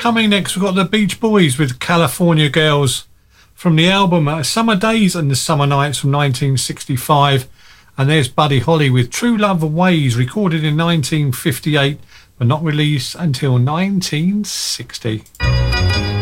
Coming next, we've got the Beach Boys with California Girls from the album Summer Days and the Summer Nights from 1965. And there's Buddy Holly with True Love Ways, recorded in 1958, but not released until 1960.